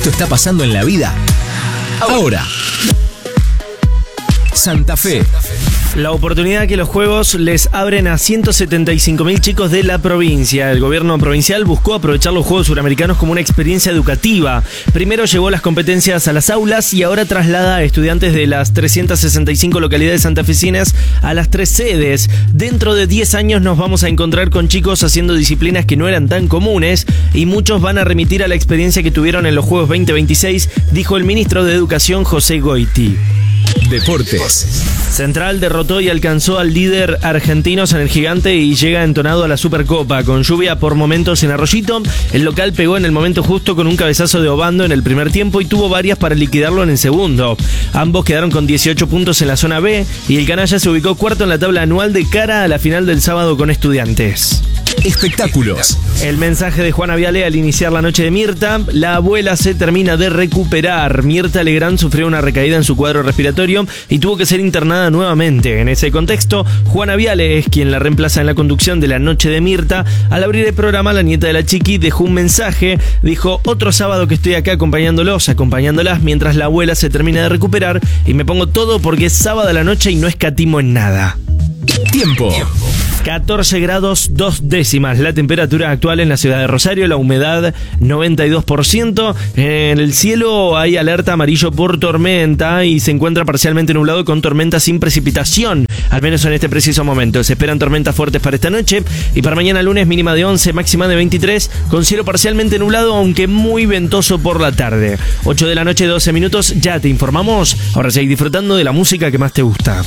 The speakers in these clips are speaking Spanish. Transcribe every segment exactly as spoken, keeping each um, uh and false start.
Esto está pasando en la vida ahora. Santa Fe. La oportunidad que los Juegos les abren a ciento setenta y cinco mil chicos de la provincia. El gobierno provincial buscó aprovechar los Juegos Suramericanos como una experiencia educativa. Primero llevó las competencias a las aulas y ahora traslada a estudiantes de las trescientas sesenta y cinco localidades santafesinas a las tres sedes. Dentro de diez años nos vamos a encontrar con chicos haciendo disciplinas que no eran tan comunes y muchos van a remitir a la experiencia que tuvieron en los Juegos veinte veintiséis, dijo el ministro de Educación, José Goiti. Deportes. Central derrotó y alcanzó al líder argentino San el Gigante y llega entonado a la Supercopa. Con lluvia por momentos en Arroyito, el local pegó en el momento justo con un cabezazo de Obando en el primer tiempo y tuvo varias para liquidarlo en el segundo. Ambos quedaron con dieciocho puntos en la zona B y el canalla se ubicó cuarto en la tabla anual de cara a la final del sábado con Estudiantes. Espectáculos. El mensaje de Juana Viale al iniciar la noche de Mirta: la abuela se termina de recuperar. Mirta Legrand sufrió una recaída en su cuadro respiratorio y tuvo que ser internada nuevamente. En ese contexto, Juana Viale es quien la reemplaza en la conducción de la noche de Mirta. Al abrir el programa, la nieta de la chiqui dejó un mensaje. Dijo: otro sábado que estoy acá acompañándolos, acompañándolas mientras la abuela se termina de recuperar y me pongo todo porque es sábado a la noche y no escatimo en nada. Tiempo. catorce grados dos décimas la temperatura actual en la ciudad de Rosario, la humedad noventa y dos por ciento. En el cielo hay alerta amarillo por tormenta y se encuentra parcialmente nublado con tormenta sin precipitación, al menos en este preciso momento. Se esperan tormentas fuertes para esta noche y para mañana lunes mínima de once, máxima de veintitrés, con cielo parcialmente nublado aunque muy ventoso por la tarde. ocho de la noche, doce minutos, ya te informamos. Ahora seguí disfrutando de la música que más te gusta.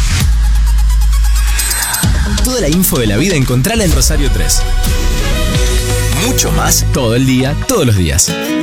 Toda la info de la vida encontrala en Rosario tres. Mucho más todo el día, todos los días.